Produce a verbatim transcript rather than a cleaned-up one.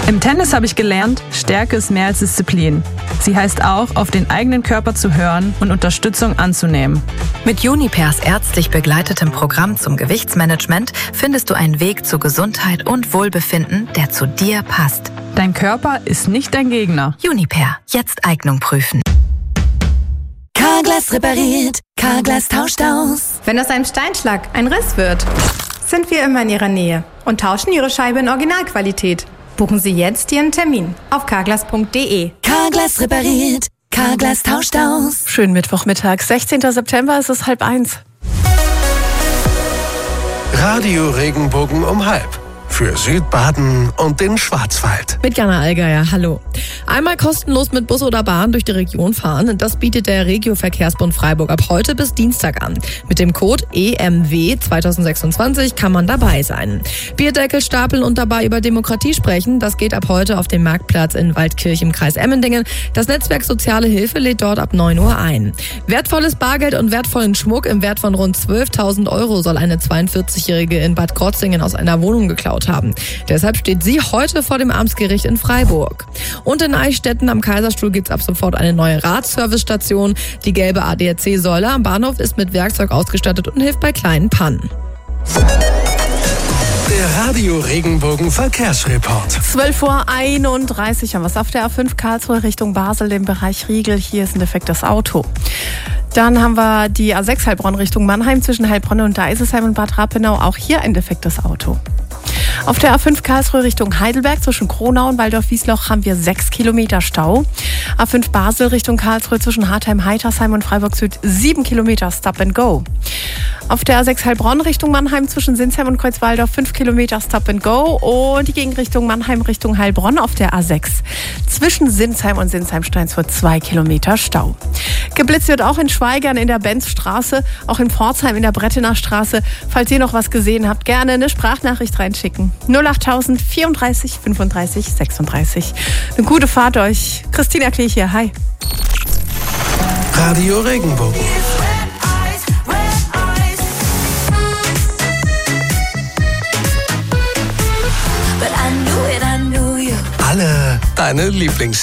Im Tennis habe ich gelernt, Stärke ist mehr als Disziplin. Sie heißt auch, auf den eigenen Körper zu hören und Unterstützung anzunehmen. Mit Junipers ärztlich begleitetem Programm zum Gewichtsmanagement findest du einen Weg zu Gesundheit und Wohlbefinden, der zu dir passt. Dein Körper ist nicht dein Gegner. Juniper, jetzt Eignung prüfen. Carglass repariert, Carglass tauscht aus. Wenn aus einem Steinschlag ein Riss wird, sind wir immer in Ihrer Nähe und tauschen Ihre Scheibe in Originalqualität. Buchen Sie jetzt Ihren Termin auf carglass punkt de. Carglass repariert, Carglass tauscht aus. Schönen Mittwochmittag, sechzehnten September, es ist halb eins. Radio Regenbogen um halb. Für Südbaden und den Schwarzwald. Mit Jana Allgeier, hallo. Einmal kostenlos mit Bus oder Bahn durch die Region fahren. Das bietet der Regio-Verkehrsbund Freiburg ab heute bis Dienstag an. Mit dem Code E M W zwanzig sechsundzwanzig kann man dabei sein. Bierdeckel stapeln und dabei über Demokratie sprechen. Das geht ab heute auf dem Marktplatz in Waldkirch im Kreis Emmendingen. Das Netzwerk Soziale Hilfe lädt dort ab neun Uhr ein. Wertvolles Bargeld und wertvollen Schmuck im Wert von rund zwölftausend Euro soll eine zweiundvierzigjährige in Bad Krotzingen aus einer Wohnung geklaut haben. Deshalb steht sie heute vor dem Amtsgericht in Freiburg. Und in Eichstätten am Kaiserstuhl gibt es ab sofort eine neue Radservicestation. Die gelbe A D A C-Säule am Bahnhof ist mit Werkzeug ausgestattet und hilft bei kleinen Pannen. Der Radio Regenbogen Verkehrsreport. zwölf Uhr einunddreißig haben wir es auf der A fünf Karlsruhe Richtung Basel im Bereich Riegel. Hier ist ein defektes Auto. Dann haben wir die A sechs Heilbronn Richtung Mannheim zwischen Heilbronn und Deisesheim und Bad Rappenau. Auch hier ein defektes Auto. Auf der A fünf Karlsruhe Richtung Heidelberg zwischen Kronau und Waldorf-Wiesloch haben wir sechs Kilometer Stau. A fünf Basel Richtung Karlsruhe zwischen Hartheim, Heitersheim und Freiburg Süd sieben Kilometer Stop and Go. Auf der A sechs Heilbronn Richtung Mannheim zwischen Sinsheim und Kreuzwaldorf fünf Kilometer Stop and Go. Und die Gegenrichtung Mannheim Richtung Heilbronn auf der A sechs zwischen Sinsheim und Sinsheim-Steinsfurt zwei Kilometer Stau. Geblitzt wird auch in Schweigern in der Benzstraße, auch in Pforzheim in der Brettener Straße. Falls ihr noch was gesehen habt, gerne eine Sprachnachricht reinschicken. null achttausend vierunddreißig fünfunddreißig sechsunddreißig. Eine gute Fahrt euch. Christina Klich hier, hi. Radio Regenbogen. Alle deine Lieblings